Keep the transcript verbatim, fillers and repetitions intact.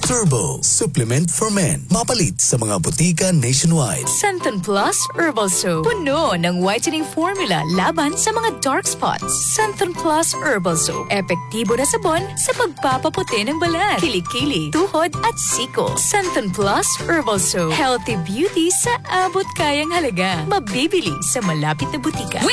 Turbo Supplement for Men. Mapalit sa mga butika nationwide. Centon Plus Herbal Soap. Puno ng whitening formula laban sa mga dark spots. Centon Plus Herbal Soap. Epektibo na sabon sa pagpapaputi ng balat, kilikili, tuhod at siko. Centon Plus Herbal Soap. Healthy beauty sa abot kayang halaga. Mabibili sa malapit na butika.